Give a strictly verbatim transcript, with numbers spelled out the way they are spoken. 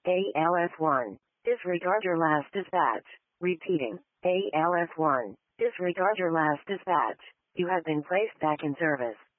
A L S one. Disregard your last dispatch. Repeating. A L S one. Disregard your last dispatch. You have been placed back in service.